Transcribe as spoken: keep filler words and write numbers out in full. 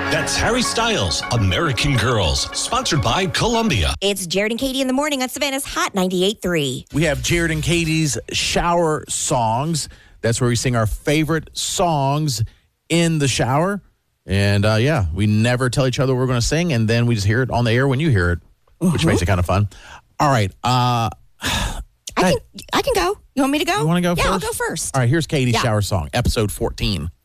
That's Harry Styles, American Girls, sponsored by Columbia. It's Jared and Katie in the morning on Savannah's Hot ninety-eight point three. We have Jared and Katie's shower songs. That's where we sing our favorite songs in the shower. And, uh, yeah, we never tell each other what we're going to sing, and then we just hear it on the air when you hear it, uh-huh. which makes it kind of fun. All right. Uh, I can I can go. You want me to go? You want to go yeah, first? Yeah, I'll go first. All right, here's Katie's yeah. shower song, episode fourteen.